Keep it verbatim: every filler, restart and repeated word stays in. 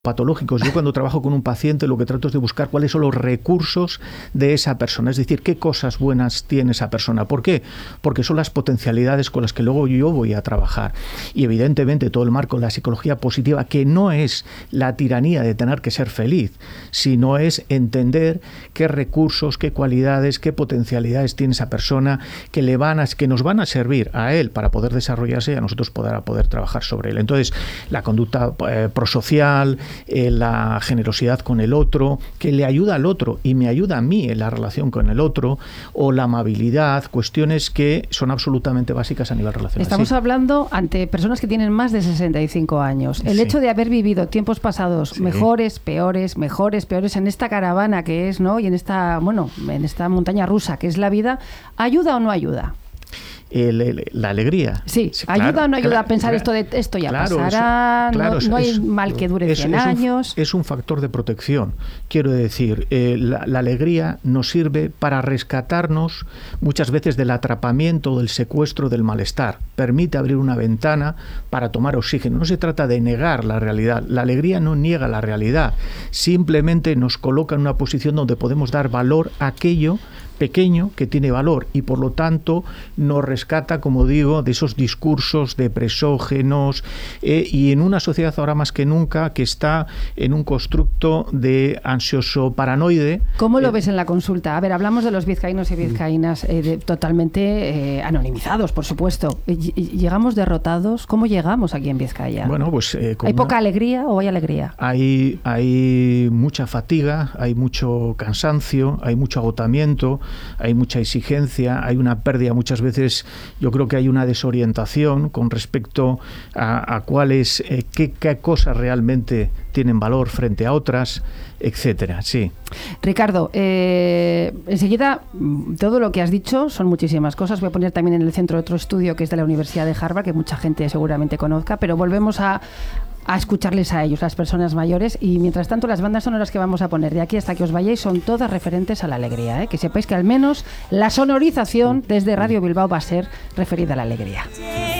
patológicos. Yo cuando trabajo con un paciente lo que trato es de buscar cuáles son los recursos de esa persona, es decir, qué cosas buenas tiene esa persona. ¿Por qué? Porque son las potencialidades con las que luego yo voy a trabajar. Y evidentemente todo el marco de la psicología positiva, que no es la tiranía de tener que ser feliz, sino es entender qué recursos, qué cualidades, qué potencialidades tiene esa persona que le van a, que nos van a servir a él para poder desarrollarse y a nosotros poder, poder trabajar sobre él. Entonces, la conducta eh, prosocial, Eh, la generosidad con el otro, que le ayuda al otro y me ayuda a mí en la relación con el otro, o la amabilidad, cuestiones que son absolutamente básicas a nivel relacional. Estamos sí. hablando ante personas que tienen más de sesenta y cinco años. El sí. hecho de haber vivido tiempos pasados sí. mejores, peores, mejores, peores en esta caravana que es, ¿no? Y en esta, bueno, en esta montaña rusa que es la vida, ¿ayuda o no ayuda? El, el, la alegría. Sí, sí ¿ayuda claro, o no ayuda claro, a pensar claro, esto de esto ya claro, pasará? Eso, claro, no, no hay es, mal que dure cien es, es años. Un, es un factor de protección. Quiero decir, eh, la, la alegría nos sirve para rescatarnos muchas veces del atrapamiento, del secuestro, del malestar. Permite abrir una ventana para tomar oxígeno. No se trata de negar la realidad. La alegría no niega la realidad. Simplemente nos coloca en una posición donde podemos dar valor a aquello pequeño que tiene valor y por lo tanto nos rescata, como digo, de esos discursos depresógenos eh, y en una sociedad ahora más que nunca que está en un constructo de ansioso paranoide. ¿Cómo lo eh, ves en la consulta? A ver, hablamos de los vizcaínos y vizcaínas eh, de, totalmente eh, anonimizados, por supuesto. ¿Llegamos derrotados? ¿Cómo llegamos aquí en Vizcaya? Bueno, pues eh, ¿hay poca una... alegría o hay alegría? Hay, hay mucha fatiga, hay mucho cansancio, hay mucho agotamiento, hay mucha exigencia, hay una pérdida muchas veces, yo creo que hay una desorientación con respecto a, a cuáles, eh, qué, qué cosas realmente tienen valor frente a otras, etcétera. Sí. Ricardo, eh, enseguida todo lo que has dicho son muchísimas cosas. Voy a poner también en el centro otro estudio que es de la Universidad de Harvard, que mucha gente seguramente conozca, pero volvemos a a escucharles a ellos, las personas mayores, y mientras tanto las bandas sonoras que vamos a poner de aquí hasta que os vayáis son todas referentes a la alegría, ¿eh? Que sepáis que al menos la sonorización desde Radio Bilbao va a ser referida a la alegría.